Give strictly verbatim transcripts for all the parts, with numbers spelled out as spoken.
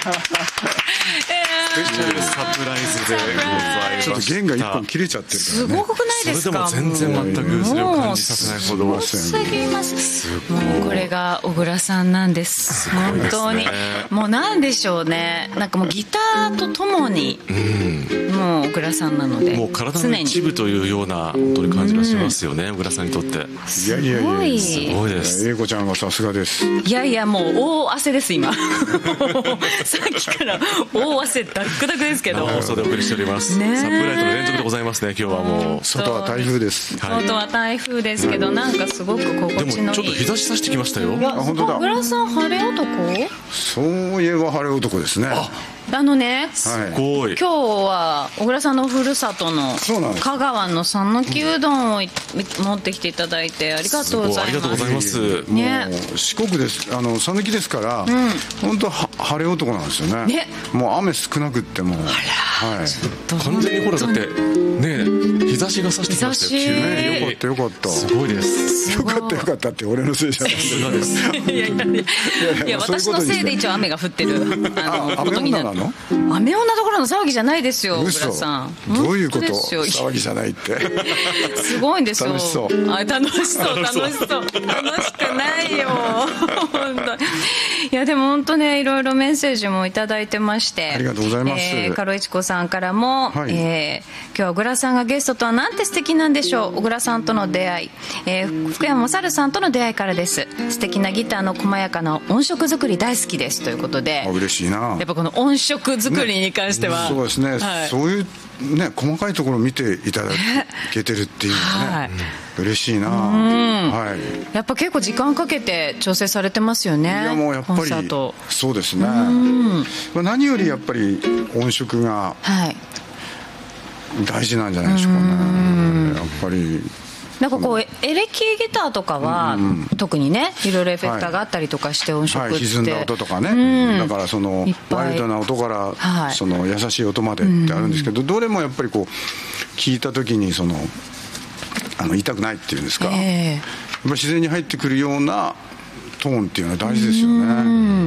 ペシャルサプライズでございました。 ちょっと弦が一本切れちゃってるからね。 すごくないですか。 それでも全然全くそれを感じさせないほど。 すぎます。もうこれが小倉さんなんです。本当にもうなんでしょうね。なんかもうギターとともに、うん、もう小倉さんなので、 もう体の一部というような本当に感じがしますよね、小倉さんにとって。 いやいやいや、 すごいです。 英子ちゃんがさすがです。 いやいや、もう大汗です今。さっきから大汗ダックダクですけど。 放送でお送りしております。サプライズの連続でございますね。今日はもう外は台風です。 外は台風ですけど、なんかすごく心地のいい。 でもちょっと日差し差してきましたよ。 いや、本当だ。小倉さん晴れ男？ そういえば晴れ男ですね。 ああのね、 すごい。 今日は小倉さんのふるさとの香川の讃岐うどんを持ってきていただいてありがとうございます。 ありがとうございます。 ね、 もう四国です。あの讃岐ですから、うん、本当は晴れ男なんですよね。ね、もう雨少なくっても、 あら、はい、 完全にほらだってね、日差しが差してきましたよ。 ね、よかったよかった。 すごいです。 よかったよかったって俺のせいじゃないです。 いやいやいやいや、私のせいで一応雨が降ってるあのことになる。 雨女どころの騒ぎじゃないですよ、小倉さん。 どういうこと？騒ぎじゃないってすごいんですよ。 楽しそうあ、楽しそう楽しそう楽しくないよ本当。いやでも本当ね、いろいろメッセージもいただいてまして、 ありがとうございます。 えー、カロイチコさんからも、 はい、 えー、今日は小倉さんがゲストとはなんて素敵なんでしょう。小倉さんとの出会い、えー、福山雅治さんとの出会いからです。素敵なギターの細やかな音色作り大好きですということで。 あ、嬉しいな。 やっぱこの音色作りに関しては、 ね、そうですね、はい、そういうね細かいところを見ていただけてるっていうのはね、はい、嬉しいな、はい、 やっぱ結構時間かけて調整されてますよね。いやもうやっぱりそうですね、まあ、何よりやっぱり音色が大事なんじゃないでしょうかね。やっぱりなんかこうエレキギターとかは、うん、特にねいろいろエフェクターがあったりとかして音色って、はいはい、 歪んだ音とかね、うん、だからそのワイルドな音から、はい、その優しい音までってあるんですけど、うん、どれもやっぱりこう聞いた時にそのあの痛くないっていうんですか、えー、やっぱ自然に入ってくるようなトーンっていうのは大事ですよね。うん、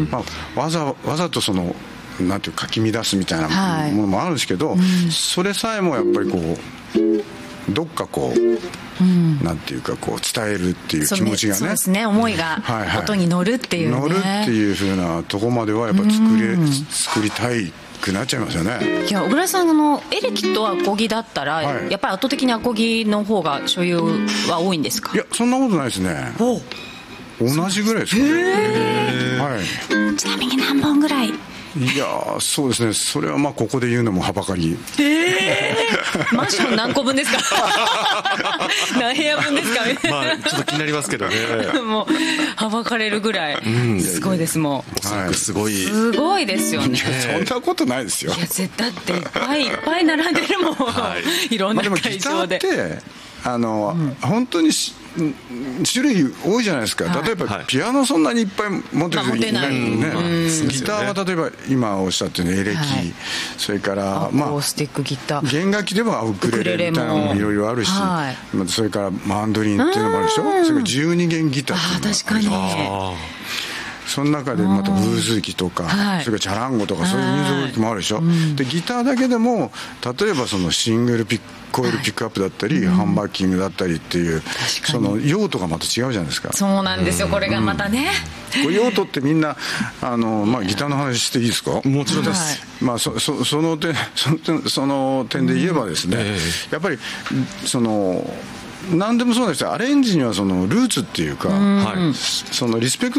まあ、わざわざとそのなんていうかき乱すみたいなものもあるんですけど、はい、うん、それさえもやっぱりこうどっかこううん、なんていうかこう伝えるっていう気持ちがね、 そうですね、思いが音に乗るっていうね、 乗るっていう風なとこまではやっぱ作れ、うん、作りたいくなっちゃいますよね。 いや小倉さんのエレキとアコギだったら、はい、やっぱり圧倒的にアコギの方が所有は多いんですか？ いやそんなことないですね。同じぐらいですかね。はい、 ちなみに何本ぐらい？ いやそうですね、それはまあここで言うのもはばかり。 えー、マンション何個分ですか？何部屋分ですか？ まあちょっと気になりますけどね。 もうはばかれるぐらい、うん、すごいです。もうおそらくすごい、 すごいですよね。 そんなことないですよ。 いや絶対だっていっぱいいっぱい並んでるもん、はい、いろんな会場で、まあ、でもギターってあの、うん、本当に種類多いじゃないですか、はい、例えばピアノそんなにいっぱい持ってる人いないのね、まあ、ギターは例えば今おっしゃってるエレキ、はい、それからアコースティックギター、 まあ、弦楽器ではウクレレみたいなのもいろいろあるし、はい、それからマンドリンっていうのもあるでしょ、それからじゅうにげんギターっていうのもあるでしょ。 あ、確かに。 その中でまたブース機とか、はい、それからチャランゴとかそういう民族楽器もあるでしょ、うん、でギターだけでも例えばそのシングルピックコイルピックアップだったり、はい、ハンバッキングだったりっていうその用途がまた違うじゃないですか。 そうなんですよ、これがまたね、 うん、これ用途ってみんなあの、まあ、ギターの話していいですか？ もちろんです、 はい、まあ、そ, そ, そ, の点その点その点で言えばですね、うん、えー、やっぱりその何でもそうなんですよ、アレンジにはそのルーツっていうか、うん、そのリスペクト